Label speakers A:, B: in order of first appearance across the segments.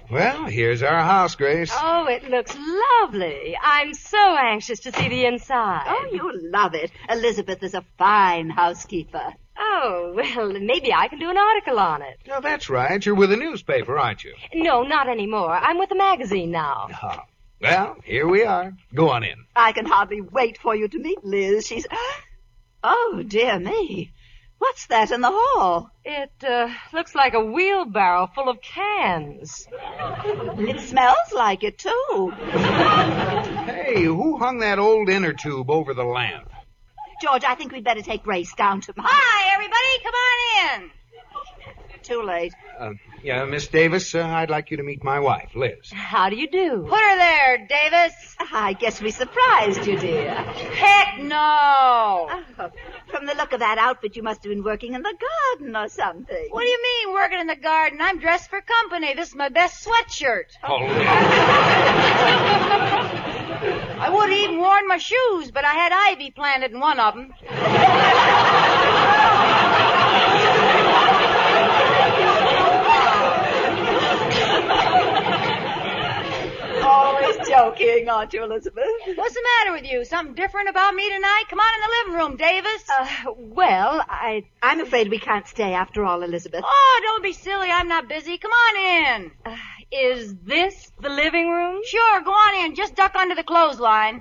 A: Well, here's our house, Grace.
B: Oh, it looks lovely. I'm so anxious to see the inside.
C: Oh, you'll love it. Elizabeth is a fine housekeeper.
B: Oh, well, maybe I can do an article on it.
A: Well, that's right. You're with a newspaper, aren't you?
B: No, not anymore. I'm with a magazine now.
A: Oh. Well, here we are. Go on in.
C: I can hardly wait for you to meet Liz. She's... Oh, dear me. What's that in the hall?
B: It looks like a wheelbarrow full of cans.
C: It smells like it, too.
A: Hey, who hung that old inner tube over the lamp?
C: George, I think we'd better take Grace down to my...
D: Hi, everybody. Come on in.
C: Too late.
A: Yeah, Miss Davis, I'd like you to meet my wife, Liz.
B: How do you do?
D: Put her there, Davis.
C: I guess we surprised you, dear.
D: Heck no.
C: Oh, from the look of that outfit, you must have been working in the garden or something.
D: What do you mean, working in the garden? I'm dressed for company. This is my best sweatshirt.
A: Oh, Liz.
D: I would have even worn my shoes, but I had ivy planted in one of them.
C: Always joking, aren't you, Elizabeth?
D: What's the matter with you? Something different about me tonight? Come on in the living room, Davis.
B: Well,
C: I'm afraid we can't stay after all, Elizabeth.
D: Oh, don't be silly. I'm not busy. Come on in.
B: is this the living room?
D: Sure, go on in. Just duck under the clothesline.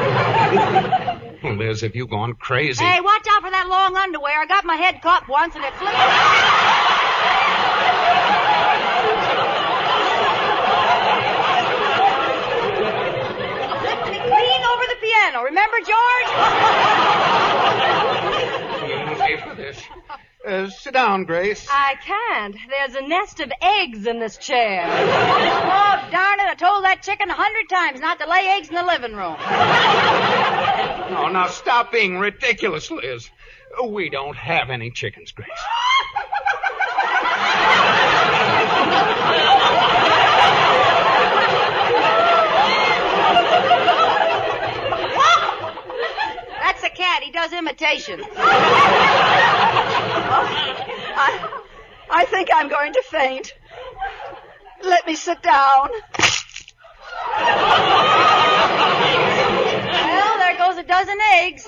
A: Liz, have you gone crazy?
D: Hey, watch out for that long underwear. I got my head caught once and it flipped. Clean over the piano. Remember, George?
A: Pay for this. Sit down, Grace.
B: I can't. There's a nest of eggs in this chair.
D: Oh, darn it. I told that chicken 100 times not to lay eggs in the living room.
A: Oh, now stop being ridiculous, Liz. We don't have any chickens, Grace.
D: That's a cat. He does imitations.
C: I think I'm going to faint. Let me sit down.
D: Well, there goes a dozen eggs.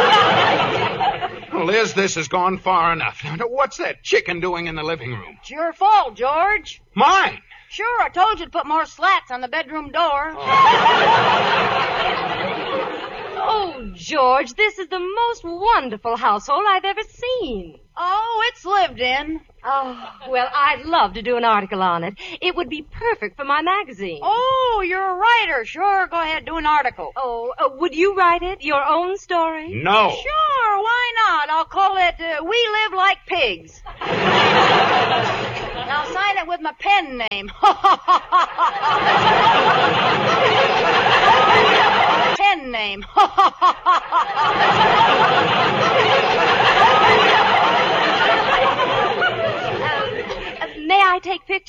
A: Liz, this has gone far enough. Now, what's that chicken doing in the living room?
D: It's your fault, George.
A: Mine?
D: Sure, I told you to put more slats on the bedroom door.
B: Oh, George, this is the most wonderful household I've ever seen.
D: Oh, it's lived in.
B: Oh, well, I'd love to do an article on it. It would be perfect for my magazine.
D: Oh, you're a writer. Sure, go ahead, do an article.
B: Oh, would you write it? Your own story?
A: No.
D: Sure, why not? I'll call it, We Live Like Pigs. Now sign it with my pen name. Pen name.
B: May I take pictures?